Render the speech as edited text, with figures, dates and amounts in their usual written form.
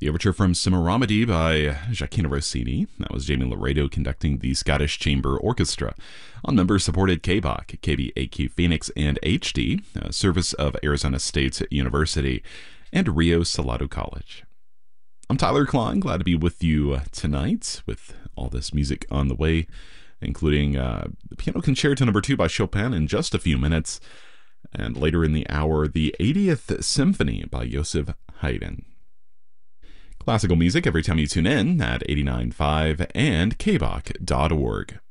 The overture from Semiramide by Gioacchino Rossini. That was Jamie Laredo conducting the Scottish Chamber Orchestra on member-supported KBOC, KBAQ Phoenix, and HD, a service of Arizona State University and Rio Salado College. I'm Tyler Klein, glad to be with you tonight with all this music on the way, including the Piano Concerto No. 2 by Chopin in just a few minutes, and later in the hour, the 80th Symphony by Joseph Haydn. Classical music every time you tune in at 89.5 and kbach.org.